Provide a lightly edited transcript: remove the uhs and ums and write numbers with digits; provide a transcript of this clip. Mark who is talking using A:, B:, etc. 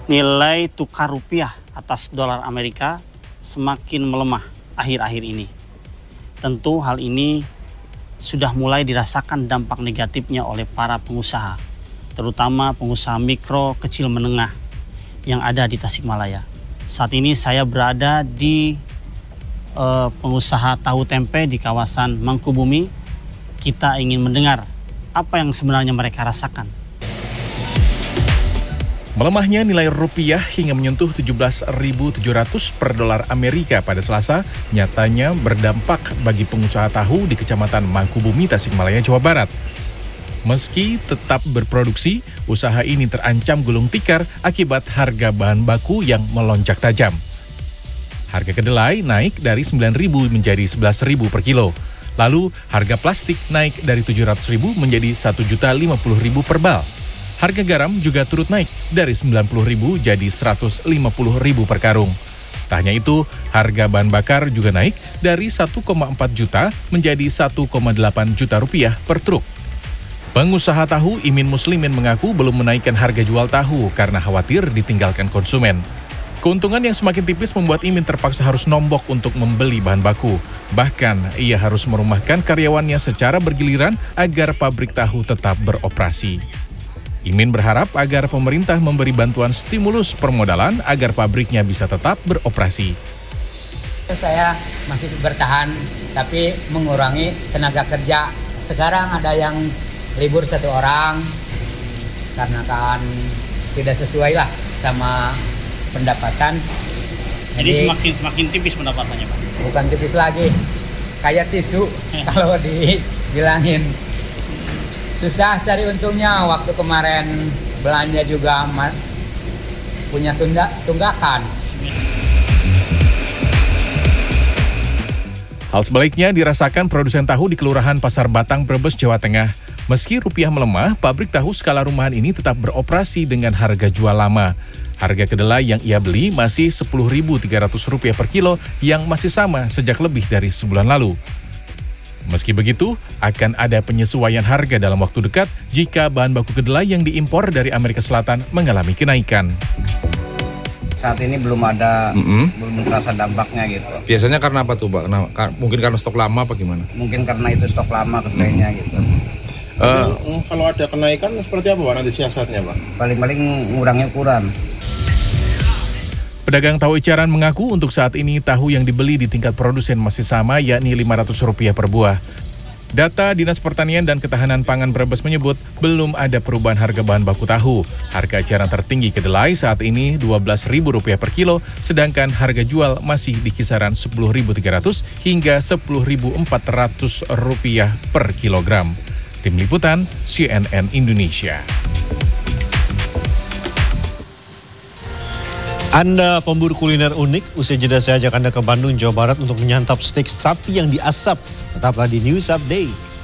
A: nilai tukar rupiah atas dolar Amerika semakin melemah akhir-akhir ini. Tentu hal ini sudah mulai dirasakan dampak negatifnya oleh para pengusaha, terutama pengusaha mikro kecil menengah yang ada di Tasikmalaya. Saat ini saya berada di pengusaha tahu tempe di kawasan Mangkubumi. Kita ingin mendengar apa yang sebenarnya mereka rasakan.
B: Melemahnya nilai rupiah hingga menyentuh 17.700 per dolar Amerika pada Selasa nyatanya berdampak bagi pengusaha tahu di Kecamatan Mangkubumi, Tasikmalaya, Jawa Barat. Meski tetap berproduksi, usaha ini terancam gulung tikar akibat harga bahan baku yang melonjak tajam. Harga kedelai naik dari 9.000 menjadi 11.000 per kilo. Lalu harga plastik naik dari 700.000 menjadi 1.050.000 per bal. Harga garam juga turut naik dari 90.000 jadi 150.000 per karung. Tak hanya itu, harga bahan bakar juga naik dari 1,4 juta menjadi 1,8 juta rupiah per truk. Pengusaha tahu Imin Muslimin mengaku belum menaikkan harga jual tahu karena khawatir ditinggalkan konsumen. Keuntungan yang semakin tipis membuat Imin terpaksa harus nombok untuk membeli bahan baku. Bahkan, ia harus merumahkan karyawannya secara bergiliran agar pabrik tahu tetap beroperasi. Imin berharap agar pemerintah memberi bantuan stimulus permodalan agar pabriknya bisa tetap beroperasi.
C: Saya masih bertahan, tapi mengurangi tenaga kerja. Sekarang ada yang libur 1 orang, karena kan tidak sesuai lah sama pendapatan.
A: Jadi semakin tipis pendapatannya, Pak?
C: Bukan tipis lagi, kayak tisu kalau dibilangin. Susah cari untungnya, waktu kemarin belanja juga punya tunggakan.
B: Hal sebaliknya dirasakan produsen tahu di Kelurahan Pasar Batang, Brebes, Jawa Tengah. Meski rupiah melemah, pabrik tahu skala rumahan ini tetap beroperasi dengan harga jual lama. Harga kedelai yang ia beli masih Rp10.300 per kilo yang masih sama sejak lebih dari sebulan lalu. Meski begitu, akan ada penyesuaian harga dalam waktu dekat jika bahan baku kedelai yang diimpor dari Amerika Selatan mengalami kenaikan.
D: Saat ini belum terasa dampaknya gitu.
E: Biasanya karena apa tuh, Pak? Mungkin karena stok lama apa gimana?
D: Mungkin karena itu stok lama kedelainya gitu.
F: Kalau ada kenaikan seperti apa, Pak, nanti siasatnya, Pak?
D: Paling-paling ngurangnya ukuran.
B: Pedagang tahu Icaran mengaku untuk saat ini tahu yang dibeli di tingkat produsen masih sama, yakni Rp500 per buah. Data Dinas Pertanian dan Ketahanan Pangan Brebes menyebut belum ada perubahan harga bahan baku tahu. Harga eceran tertinggi kedelai saat ini Rp12.000 per kilo, sedangkan harga jual masih di kisaran Rp10.300 hingga Rp10.400 per kilogram. Tim Liputan, CNN Indonesia.
G: Anda pemburu kuliner unik, usai jeda saya ajak Anda ke Bandung, Jawa Barat untuk menyantap steak sapi yang diasap. Tetaplah di News Update.